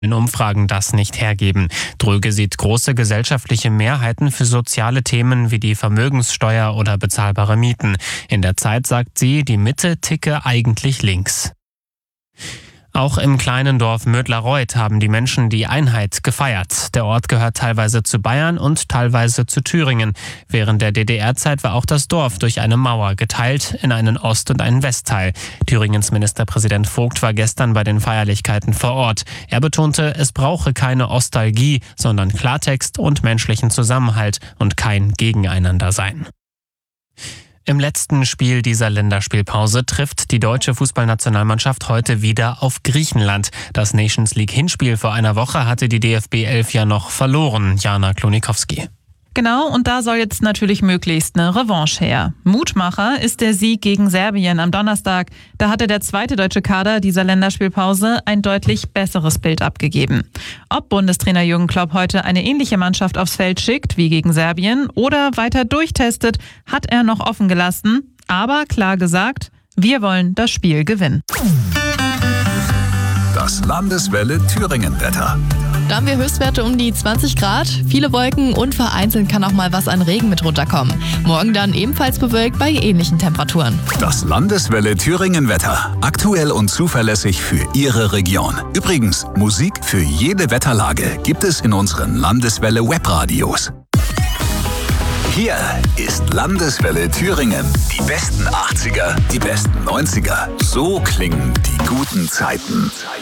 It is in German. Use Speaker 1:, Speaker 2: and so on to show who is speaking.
Speaker 1: in Umfragen das nicht hergeben. Dröge sieht große gesellschaftliche Mehrheiten für soziale Themen wie die Vermögenssteuer oder bezahlbare Mieten. In der Zeit sagt sie, die Mitte ticke eigentlich links. Auch im kleinen Dorf Mödlareuth haben die Menschen die Einheit gefeiert. Der Ort gehört teilweise zu Bayern und teilweise zu Thüringen. Während der DDR-Zeit war auch das Dorf durch eine Mauer geteilt in einen Ost- und einen Westteil. Thüringens Ministerpräsident Vogt war gestern bei den Feierlichkeiten vor Ort. Er betonte, es brauche keine Ostalgie, sondern Klartext und menschlichen Zusammenhalt und kein Gegeneinandersein. Im letzten Spiel dieser Länderspielpause trifft die deutsche Fußballnationalmannschaft heute wieder auf Griechenland. Das Nations-League-Hinspiel vor einer Woche hatte die DFB 11 ja noch verloren. Jana Klonikowski.
Speaker 2: Genau, und da soll jetzt natürlich möglichst eine Revanche her. Mutmacher ist der Sieg gegen Serbien am Donnerstag. Da hatte der zweite deutsche Kader dieser Länderspielpause ein deutlich besseres Bild abgegeben. Ob Bundestrainer Jürgen Klopp heute eine ähnliche Mannschaft aufs Feld schickt wie gegen Serbien oder weiter durchtestet, hat er noch offen gelassen. Aber klar gesagt, wir wollen das Spiel gewinnen.
Speaker 3: Das Landeswelle Thüringen-Wetter.
Speaker 4: Da haben wir Höchstwerte um die 20 Grad, viele Wolken und vereinzelt kann auch mal was an Regen mit runterkommen. Morgen dann ebenfalls bewölkt bei ähnlichen Temperaturen.
Speaker 3: Das Landeswelle Thüringen-Wetter. Aktuell und zuverlässig für Ihre Region. Übrigens, Musik für jede Wetterlage gibt es in unseren Landeswelle Webradios. Hier ist Landeswelle Thüringen. Die besten 80er, die besten 90er. So klingen die guten Zeiten.